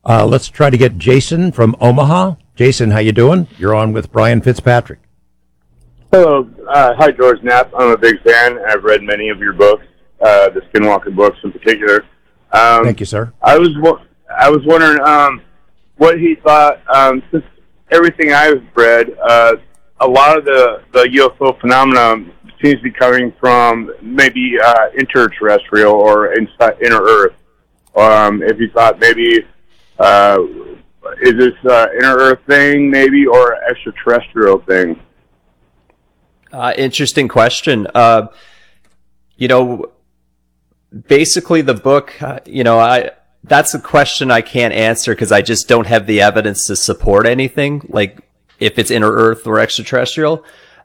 Let's try to get Jason from Omaha. Jason, how you doing? You're on with Brian Fitzpatrick. Hello. Hi, George Knapp. I'm a big fan. I've read many of your books, the Skinwalker books in particular. Thank you, sir. I was wondering what he thought, since everything I've read, a lot of the UFO phenomenon seems to be coming from maybe interterrestrial or inner Earth. If you thought maybe, is this inner Earth thing maybe, or extraterrestrial thing? Interesting question. Basically the book, that's a question I can't answer because I just don't have the evidence to support anything, like if it's inner Earth or extraterrestrial.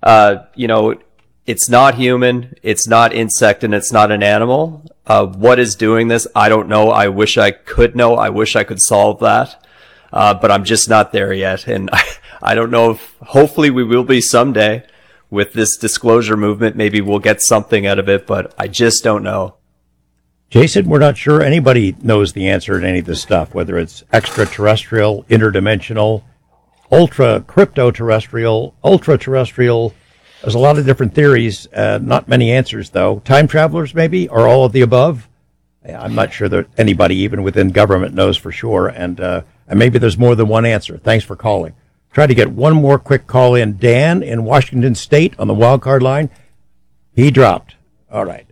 It's not human, it's not insect, and it's not an animal. What is doing this? I don't know. I wish I could know. I wish I could solve that. But I'm just not there yet. And I don't know if, hopefully we will be someday with this disclosure movement. Maybe we'll get something out of it, but I just don't know. Jason, we're not sure anybody knows the answer to any of this stuff, whether it's extraterrestrial, interdimensional, crypto-terrestrial, ultra-terrestrial. There's a lot of different theories, not many answers, though. Time travelers, maybe, or all of the above? I'm not sure that anybody, even within government, knows for sure, and maybe there's more than one answer. Thanks for calling. Try to get one more quick call in. Dan in Washington State on the wild card line. He dropped. All right.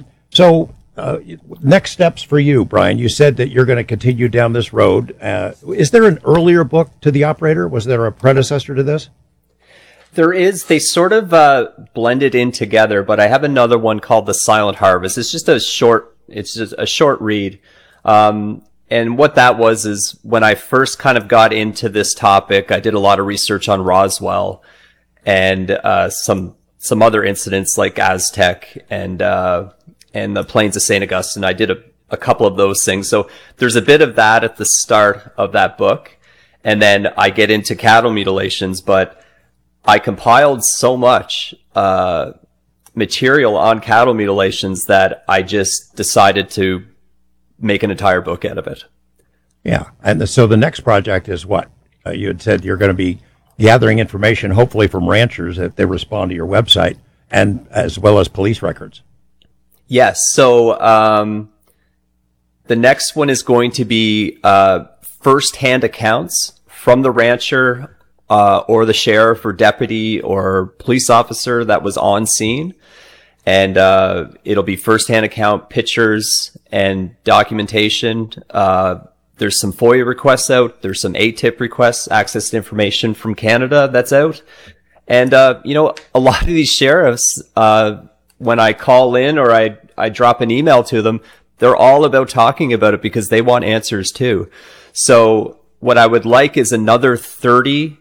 Next steps for you, Brian. You said that you're going to continue down this road. Is there an earlier book to The Operator? Was there a predecessor to this? There is. They sort of blended in together, but I have another one called The Silent Harvest. It's just a short read. And what that was is when I first kind of got into this topic, I did a lot of research on Roswell and some other incidents like Aztec and the Plains of St. Augustine. I did a couple of those things. So there's a bit of that at the start of that book. And then I get into cattle mutilations, but I compiled so much material on cattle mutilations that I just decided to make an entire book out of it. Yeah. And so the next project is what? You had said you're going to be gathering information, hopefully from ranchers if they respond to your website, and as well as police records. Yes. So the next one is going to be first-hand accounts from the rancher or the sheriff or deputy or police officer that was on scene. And it'll be first-hand account pictures and documentation. There's some FOIA requests out. There's some ATIP requests, access to information from Canada, that's out. And, a lot of these sheriffs, when I call in or I drop an email to them, they're all about talking about it because they want answers too. So what I would like is another 30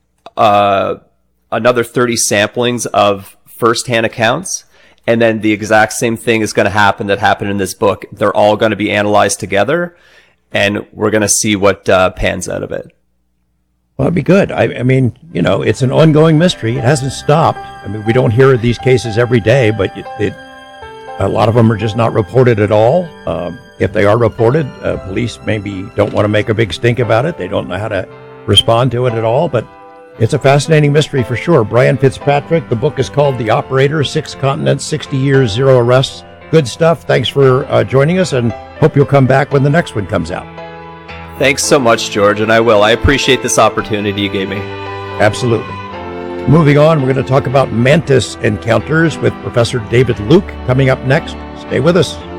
samplings of first-hand accounts. And then the exact same thing is going to happen that happened in this book. They're all going to be analyzed together, and we're going to see what pans out of it. Well, that'd be good. I mean, it's an ongoing mystery. It hasn't stopped. I mean, we don't hear of these cases every day, but a lot of them are just not reported at all. If they are reported, police maybe don't want to make a big stink about it. They don't know how to respond to it at all, but it's a fascinating mystery for sure. Brian Fitzpatrick, the book is called The Operator, 6 Continents, 60 Years, Zero Arrests. Good stuff. Thanks for joining us, and hope you'll come back when the next one comes out. Thanks so much, George, and I will. I appreciate this opportunity you gave me. Absolutely. Moving on, we're going to talk about mantis encounters with Professor David Luke coming up next. Stay with us.